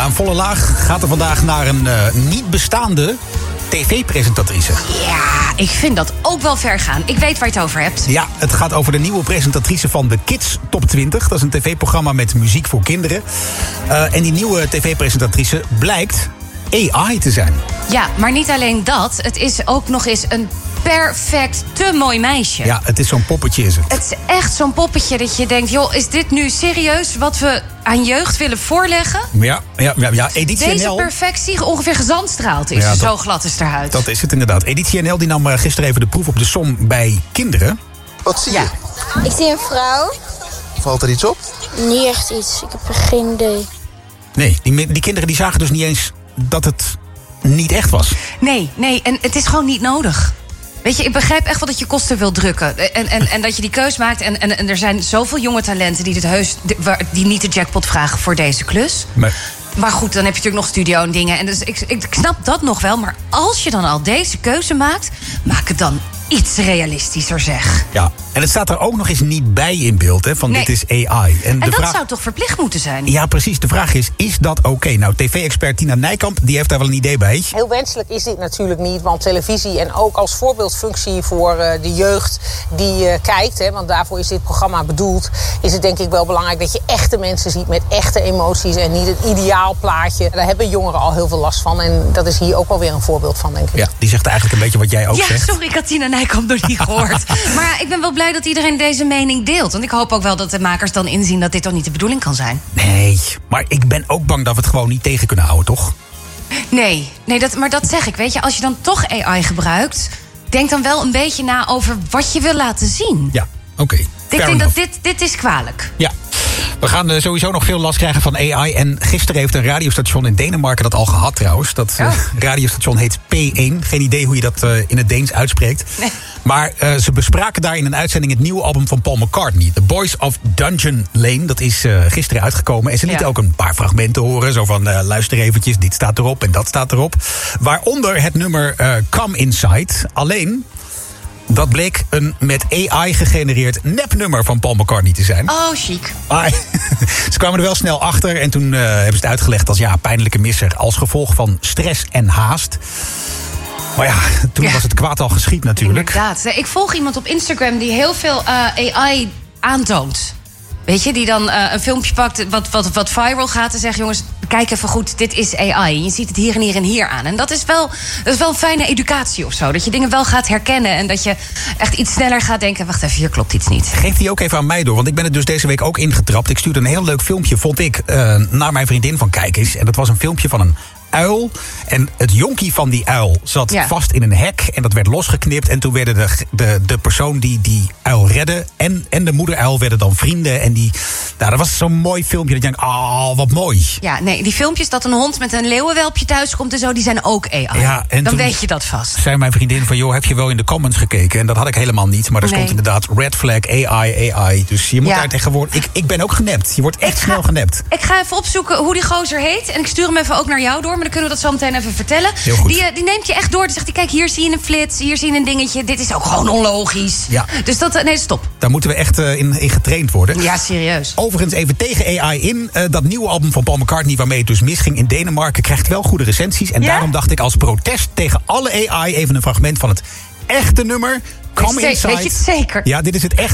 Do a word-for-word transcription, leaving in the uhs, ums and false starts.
Ja, een volle laag gaat er vandaag naar een uh, niet bestaande tv-presentatrice. Ja, ik vind dat ook wel ver gaan. Ik weet waar je het over hebt. Ja, het gaat over de nieuwe presentatrice van de Kids Top twintig. Dat is een tv-programma met muziek voor kinderen. Uh, en die nieuwe tv-presentatrice blijkt A I te zijn. Ja, maar niet alleen dat. Het is ook nog eens een perfect, te mooi meisje. Ja, het is zo'n poppetje is het. Het is echt zo'n poppetje dat je denkt, joh, is dit nu serieus wat we aan jeugd willen voorleggen? Ja, ja, ja, ja. Editie Deze N L... perfectie ongeveer gezandstraald is. Ja, dat, zo glad is haar huid. Dat is het inderdaad. Editie N L die nam gisteren even de proef op de som bij kinderen. Wat zie je? Ja. Ik zie een vrouw. Valt er iets op? Niet echt iets. Ik heb geen idee. Nee, die, die kinderen die zagen dus niet eens dat het niet echt was. Nee, nee, en het is gewoon niet nodig. Weet je, ik begrijp echt wel dat je kosten wil drukken. En, en, en dat je die keus maakt. En, en, en er zijn zoveel jonge talenten die, dit heus, die niet de jackpot vragen voor deze klus. Maar, maar goed, dan heb je natuurlijk nog studio en dingen. En dus ik, ik snap dat nog wel. Maar als je dan al deze keuze maakt, maak het dan iets realistischer, zeg. Ja, en het staat er ook nog eens niet bij in beeld, hè, van nee. dit is A I. En, en de dat vraag... zou toch verplicht moeten zijn? Ja, precies. De vraag is, is dat oké? Okay? Nou, tv-expert Tina Nijkamp, die heeft daar wel een idee bij. Heel wenselijk is dit natuurlijk niet, want televisie en ook als voorbeeldfunctie voor uh, de jeugd die uh, kijkt, hè, want daarvoor is dit programma bedoeld, is het denk ik wel belangrijk dat je echte mensen ziet met echte emoties en niet het ideaal plaatje. Daar hebben jongeren al heel veel last van en dat is hier ook wel weer een voorbeeld van, denk ik. Ja, die zegt eigenlijk een beetje wat jij ook ja, zegt. Ja, sorry, ik had Tina Nijkamp nog niet gehoord. Maar ja, ik ben wel blij dat iedereen deze mening deelt. Want ik hoop ook wel dat de makers dan inzien dat dit toch niet de bedoeling kan zijn. Nee, maar ik ben ook bang dat we het gewoon niet tegen kunnen houden, toch? Nee, nee dat, maar dat zeg ik. Weet je, als je dan toch A I gebruikt, denk dan wel een beetje na over wat je wil laten zien. Ja, oké. Okay. Ik denk enough. dat dit, dit is kwalijk. Ja. We gaan uh, sowieso nog veel last krijgen van A I. En gisteren heeft een radiostation in Denemarken dat al gehad trouwens. Dat uh, oh. radiostation heet P één. Geen idee hoe je dat uh, in het Deens uitspreekt. Nee. Maar uh, ze bespraken daar in een uitzending het nieuwe album van Paul McCartney. The Boys of Dungeon Lane. Dat is uh, gisteren uitgekomen. En ze lieten ja. ook een paar fragmenten horen. Zo van, uh, luister eventjes, dit staat erop en dat staat erop. Waaronder het nummer uh, Come Inside. Alleen... dat bleek een met A I gegenereerd nepnummer van Paul McCartney te zijn. Oh, chic. Maar ze kwamen er wel snel achter en toen uh, hebben ze het uitgelegd als ja, pijnlijke misser als gevolg van stress en haast. Maar ja, toen ja. was het kwaad al geschied natuurlijk. Inderdaad. Ik volg iemand op Instagram die heel veel uh, A I aantoont. Weet je, die dan uh, een filmpje pakt wat, wat, wat viral gaat en zegt, jongens, kijk even goed, dit is A I. En je ziet het hier en hier en hier aan. En dat is wel, dat is wel een fijne educatie of zo. Dat je dingen wel gaat herkennen en dat je echt iets sneller gaat denken, wacht even, hier klopt iets niet. Geef die ook even aan mij door, want ik ben het dus deze week ook ingetrapt. Ik stuurde een heel leuk filmpje, vond ik, uh, naar mijn vriendin van kijk eens. En dat was een filmpje van een uil. En het jonkie van die uil zat ja. vast in een hek. En dat werd losgeknipt. En toen werden de, de, de persoon die die uil redde en, en de moederuil werden dan vrienden. En die, nou, dat was zo'n mooi filmpje dat je denkt, oh, wat mooi. Ja, nee, die filmpjes dat een hond met een leeuwenwelpje thuis komt en zo, die zijn ook A I. Ja, en dan weet je dat vast. Zei mijn vriendin van, joh, heb je wel in de comments gekeken? En dat had ik helemaal niet. Maar er nee. stond inderdaad red flag, A I, A I. Dus je moet ja. daar tegenwoordig... Ik, ik ben ook genept. Je wordt echt ga, snel genept. Ik ga even opzoeken hoe die gozer heet. En ik stuur hem even ook naar jou door. Maar dan kunnen we dat zo meteen even vertellen. Die, die neemt je echt door. Dan zegt hij, kijk, hier zie je een flits, hier zie je een dingetje. Dit is ook gewoon onlogisch. Ja. Dus dat, nee, stop. Daar moeten we echt uh, in, in getraind worden. Ja, serieus. Overigens even tegen A I in. Uh, dat nieuwe album van Paul McCartney, waarmee het dus misging in Denemarken, krijgt wel goede recensies. En ja? daarom dacht ik als protest tegen alle A I even een fragment van het echte nummer. Come Inside. Weet je het zeker? Ja, dit is het echt.